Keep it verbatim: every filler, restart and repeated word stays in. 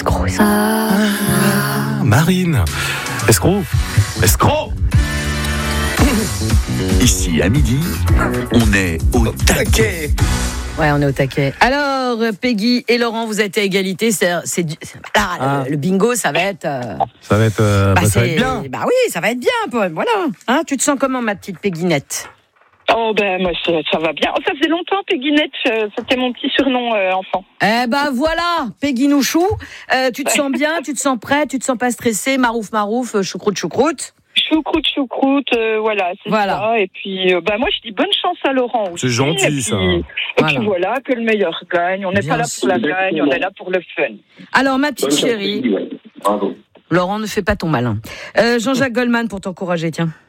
Escroc, escroc. Ah, Marine. Escroc. Escroc. Ici, à midi, on est au taquet. Ouais, on est au taquet. Alors, Peggy et Laurent, vous êtes à égalité. C'est, c'est, c'est là, Ah. le, le bingo, ça va être. Euh, Ça va être, euh, bah, bah, ça va c'est- être bien. Bah oui, ça va être bien, Paul. Voilà. Hein, tu te sens comment, ma petite Pegginette? Oh ben moi ça, ça va bien. Oh, ça faisait longtemps Pegginette, euh, c'était mon petit surnom euh, enfant. Eh ben voilà, Peggy Nouchou. Euh, tu te sens bien, tu te sens prêt, tu te sens pas stressé, marouf marouf, choucroute choucroute. Choucroute, choucroute, euh, voilà, c'est Voilà. ça. Et puis, euh, bah moi je dis bonne chance à Laurent aussi. C'est gentil, et puis, ça. Et Voilà. puis voilà, que le meilleur gagne. On n'est Bien pas là sûr. pour la gagne, on est là pour le fun. Alors, ma petite chérie, Bravo. Laurent, ne fais pas ton malin. Euh, Jean-Jacques Goldman pour t'encourager, tiens.